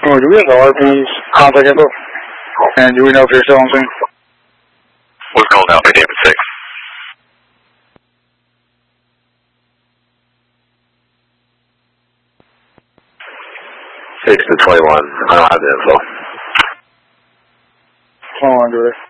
Do we have the RP's contact info? And do we know if you're still on scene? We've called out by David 6. 6 to 21. I don't have the info. 21, do it.